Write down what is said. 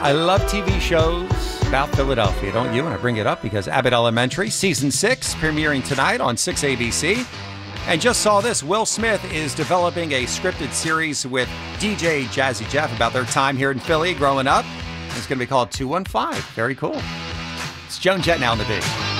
I love TV shows about Philadelphia, don't you? And I bring it up because Abbott Elementary, Season 6, premiering tonight on 6 ABC. And just saw this, Will Smith is developing a scripted series with DJ Jazzy Jeff about their time here in Philly growing up. It's going to be called 215. Very cool. It's Joan Jett now on the beat.